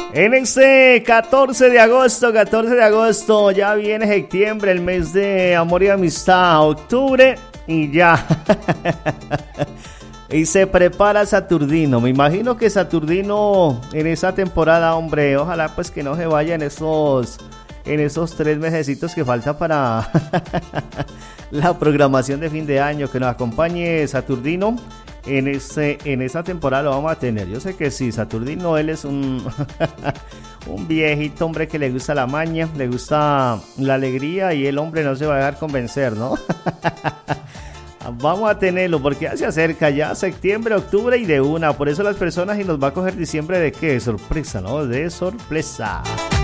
En este 14 de agosto, ya viene septiembre, el mes de amor y amistad, octubre y ya. Y se prepara Saturnino. Me imagino que Saturnino en esa temporada, hombre, ojalá pues que no se vaya en esos 3 mesecitos que falta para la programación de fin de año. Que nos acompañe Saturnino en esa temporada, lo vamos a tener. Yo sé que sí, Saturnino, él es un viejito, hombre, que le gusta la maña, le gusta la alegría y el hombre no se va a dejar convencer, ¿no? Vamos a tenerlo porque ya se acerca ya septiembre, octubre y de una. Por eso las personas, y nos va a coger diciembre de qué, de sorpresa, ¿no? De sorpresa.